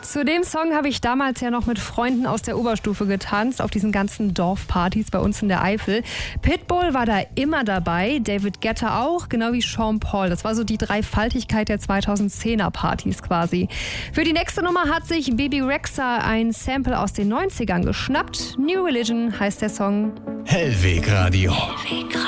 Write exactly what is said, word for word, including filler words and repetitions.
Zu dem Song habe ich damals ja noch mit Freunden aus der Oberstufe getanzt, auf diesen ganzen Dorfpartys bei uns in der Eifel. Pitbull war da immer dabei, David Guetta auch, genau wie Sean Paul. Das war so die Dreifaltigkeit der zweitausendzehner Partys quasi. Für die nächste Nummer hat sich Bebe Rexha ein Sample aus den neunzigern geschnappt. New Religion heißt der Song. Hellweg Radio. Hellweg Radio.